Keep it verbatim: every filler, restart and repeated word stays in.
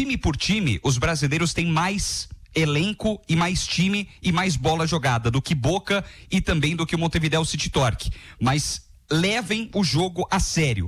time por time, os brasileiros têm mais elenco e mais time e mais bola jogada do que Boca e também do que o Montevideo City Torque. Mas levem o jogo a sério.